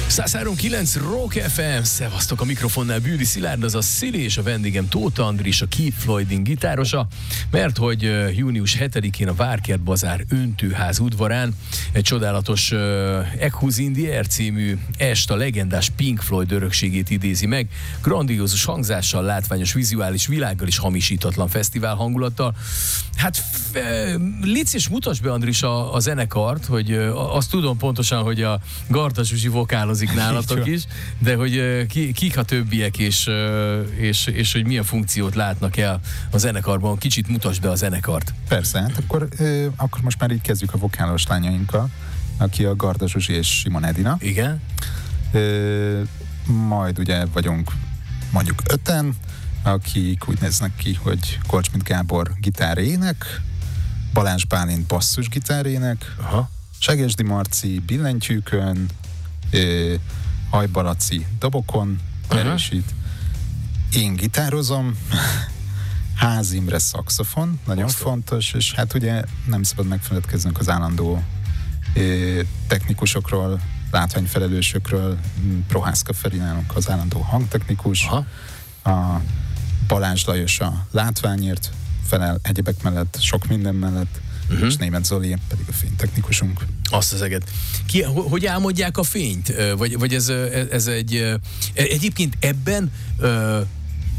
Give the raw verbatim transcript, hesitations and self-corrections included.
száz három kilenc Rock ef em, szevasztok, a mikrofonnál Bűdi Szilárd, az a Szili, és a vendégem Tóth Andris, a Keep Floyding gitárosa, mert hogy uh, június hetedikén a Várkert Bazár öntőház udvarán egy csodálatos uh, Echoes in the Air című est, a legendás Pink Floyd örökségét idézi meg, grandiózus hangzással, látványos vizuális világgal és hamisítatlan fesztivál hangulattal. Hát f- légy és mutasd be, Andris, a, a zenekart, hogy uh, azt tudom pontosan, hogy a Garda Zsuzsi vokálozik nálatok is, de hogy uh, ki, kik a többiek, és, uh, és, és hogy milyen funkciót látnak el a zenekarban. Kicsit mutasd be a zenekart. Persze, hát akkor, ö, akkor most már így kezdjük a vokálos lányainkkal, aki a Garda Zsuzsi és Simon Edina. Igen. Ö, majd ugye vagyunk mondjuk öten, akik úgy néznek ki, hogy Goldschmidt Gábor gitárének, Balázs Bálint basszusgitárének, Aha. Segesdi Marci billentyűkön, ö, Ajba Laci dobokon erősít, én gitározom, Ház Imre szaxofon, nagyon Aztán. fontos, és hát ugye nem szabad megfeledkeznünk az állandó ö, technikusokról, látványfelelősökről, Prohászka Feri nálunk az állandó hangtechnikus, Aha. a Balázs Lajos a látványért felel, egyebek mellett, sok minden mellett, uh-huh. és Németh Zoli pedig a fénytechnikusunk. Azt az eget. Ki, hogy álmodják a fényt? Vagy, vagy ez, ez egy... Egyébként ebben